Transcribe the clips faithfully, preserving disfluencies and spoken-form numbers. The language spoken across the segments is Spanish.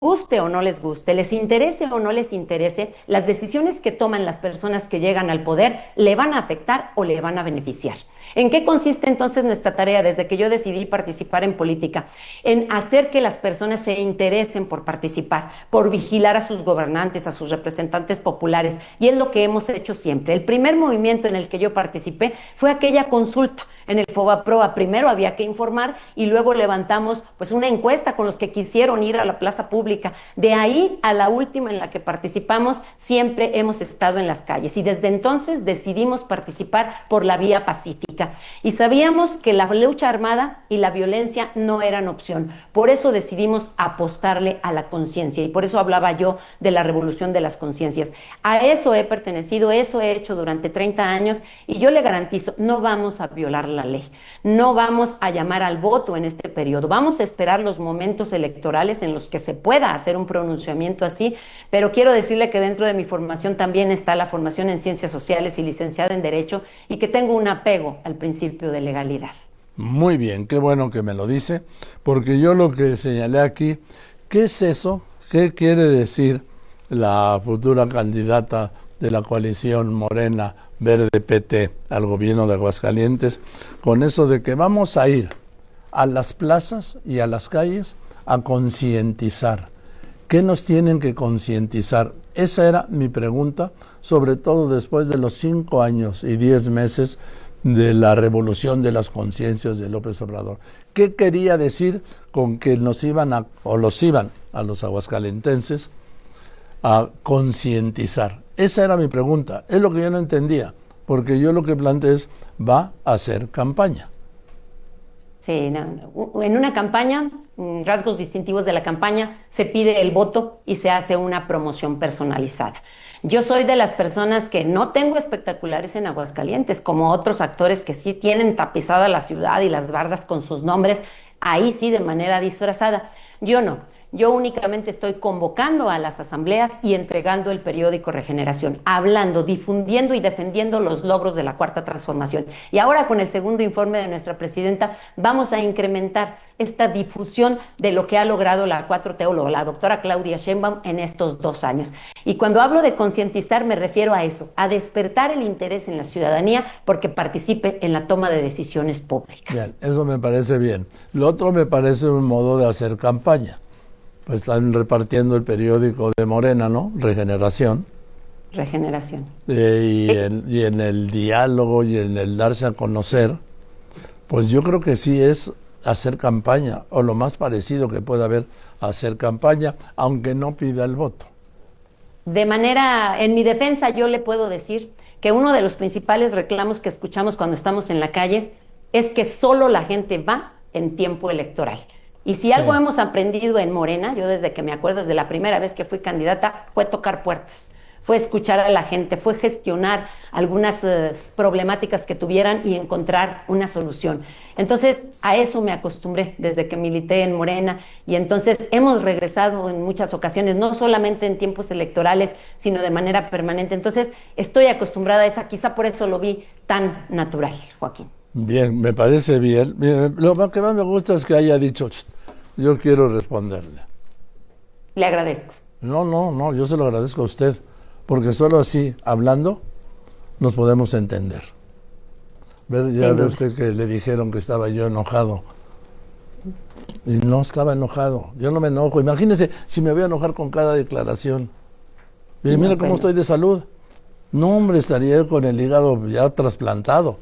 guste o no les guste, les interese o no les interese, las decisiones que toman las personas que llegan al poder le van a afectar o le van a beneficiar. ¿En qué consiste entonces nuestra tarea desde que yo decidí participar en política? En hacer que las personas se interesen por participar, por vigilar a sus gobernantes, a sus representantes populares, y es lo que hemos hecho siempre. El primer movimiento en el que yo participé fue aquella consulta en el FOBAPROA. Primero había que informar y luego levantamos pues una encuesta con los que quisieron ir a la plaza pública. De ahí a la última en la que participamos, siempre hemos estado en las calles y desde entonces decidimos participar por la vía pacífica. Y sabíamos que la lucha armada y la violencia no eran opción. Por eso decidimos apostarle a la conciencia y por eso hablaba yo de la revolución de las conciencias. A eso he pertenecido, eso he hecho durante treinta años y yo le garantizo, no vamos a violar la ley, no vamos a llamar al voto en este periodo, vamos a esperar los momentos electorales en los que se pueda hacer un pronunciamiento así, pero quiero decirle que dentro de mi formación también está la formación en ciencias sociales y licenciada en Derecho y que tengo un apego al principio de legalidad. Muy bien, qué bueno que me lo dice, porque yo lo que señalé aquí, ¿qué es eso? ¿Qué quiere decir la futura candidata de la coalición Morena Verde P T al gobierno de Aguascalientes con eso de que vamos a ir a las plazas y a las calles a concientizar? ¿Qué nos tienen que concientizar? Esa era mi pregunta, sobre todo después de los cinco años y diez meses de la revolución de las conciencias de López Obrador. ¿Qué quería decir con que nos iban a, o los iban a los aguascalentenses a concientizar? Esa era mi pregunta, es lo que yo no entendía, porque yo lo que planteé es, va a hacer campaña. Sí, no, en una campaña, rasgos distintivos de la campaña, se pide el voto y se hace una promoción personalizada. Yo soy de las personas que no tengo espectaculares en Aguascalientes, como otros actores que sí tienen tapizada la ciudad y las bardas con sus nombres, ahí sí de manera disfrazada. Yo no. Yo únicamente estoy convocando a las asambleas y entregando el periódico Regeneración, hablando, difundiendo y defendiendo los logros de la Cuarta Transformación. Y ahora con el segundo informe de nuestra presidenta vamos a incrementar esta difusión de lo que ha logrado la cuatro T o la doctora Claudia Sheinbaum en estos dos años. Y cuando hablo de concientizar me refiero a eso, a despertar el interés en la ciudadanía porque participe en la toma de decisiones públicas. Bien, eso me parece bien. Lo otro me parece un modo de hacer campaña. Pues están repartiendo el periódico de Morena, ¿no? Regeneración. Regeneración. Eh, y, en, y en el diálogo y en el darse a conocer, pues yo creo que sí es hacer campaña, o lo más parecido que pueda haber a hacer campaña, aunque no pida el voto. De manera, en mi defensa yo le puedo decir que uno de los principales reclamos que escuchamos cuando estamos en la calle es que solo la gente va en tiempo electoral. Y si algo sí hemos aprendido en Morena, yo desde que me acuerdo, desde la primera vez que fui candidata, fue tocar puertas, fue escuchar a la gente, fue gestionar algunas uh, problemáticas que tuvieran y encontrar una solución. Entonces, a eso me acostumbré desde que milité en Morena y entonces hemos regresado en muchas ocasiones, no solamente en tiempos electorales, sino de manera permanente. Entonces, estoy acostumbrada a esa, quizá por eso lo vi tan natural, Joaquín. Bien, me parece bien. Bien. Lo que más me gusta es que haya dicho, yo quiero responderle. Le agradezco. No, no, no, yo se lo agradezco a usted, porque solo así, hablando, nos podemos entender. Ver, ya ve usted que le dijeron que estaba yo enojado. Y no estaba enojado, yo no me enojo. Imagínese si me voy a enojar con cada declaración. Y mira no, cómo estoy de salud. No, hombre, estaría con el hígado ya trasplantado.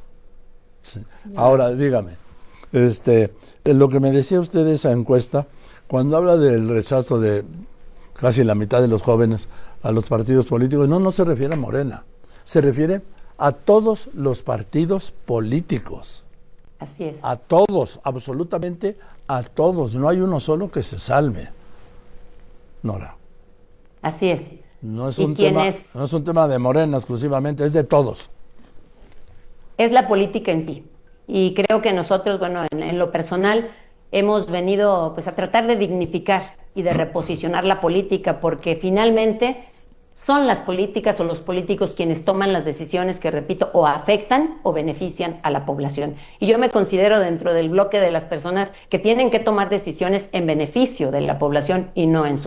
Ahora, dígame, este, lo que me decía usted de esa encuesta, cuando habla del rechazo de casi la mitad de los jóvenes a los partidos políticos, no, no se refiere a Morena, se refiere a todos los partidos políticos. Así es. A todos, absolutamente a todos, no hay uno solo que se salve, Nora. Así es. No es un tema, es? no es un tema de Morena exclusivamente, es de todos. Es la política en sí. Y creo que nosotros, bueno, en, en lo personal, hemos venido pues a tratar de dignificar y de reposicionar la política, porque finalmente son las políticas o los políticos quienes toman las decisiones que, repito, o afectan o benefician a la población. Y yo me considero dentro del bloque de las personas que tienen que tomar decisiones en beneficio de la población y no en su